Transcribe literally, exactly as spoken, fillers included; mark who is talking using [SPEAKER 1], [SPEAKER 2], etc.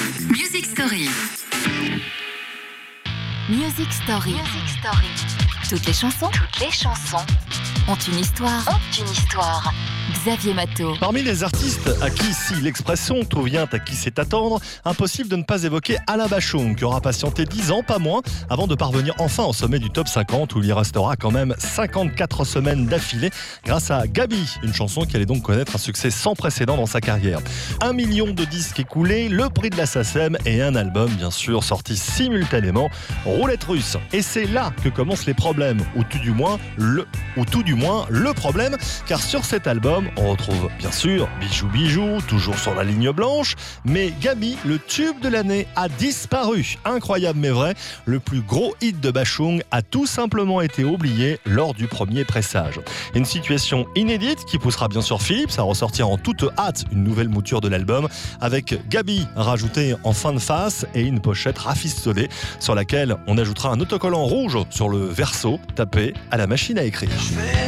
[SPEAKER 1] Music Story.
[SPEAKER 2] Music Story. Music Story. Toutes les chansons, toutes les chansons ont une histoire, ont une histoire. Xavier Matteau.
[SPEAKER 3] Parmi les artistes à qui, si l'expression « tout vient à qui sait attendre », impossible de ne pas évoquer Alain Bachung, qui aura patienté dix ans, pas moins, avant de parvenir enfin au sommet du top cinquante, où il y restera quand même cinquante-quatre semaines d'affilée, grâce à Gabi, une chanson qui allait donc connaître un succès sans précédent dans sa carrière. Un million de disques écoulés, le prix de la SACEM et un album, bien sûr, sorti simultanément, Roulette russe. Et c'est là que commencent les problèmes, ou tout du moins le, ou tout du moins le problème, car sur cet album, on retrouve bien sûr Bijou Bijou, toujours sur la ligne blanche, mais Gabi, le tube de l'année, a disparu. Incroyable mais vrai, le plus gros hit de Bachung a tout simplement été oublié lors du premier pressage. Une situation inédite qui poussera bien sûr Philips à ressortir en toute hâte une nouvelle mouture de l'album, avec Gabi rajoutée en fin de face et une pochette rafistolée sur laquelle on ajoutera un autocollant rouge sur le verso tapé à la machine à écrire.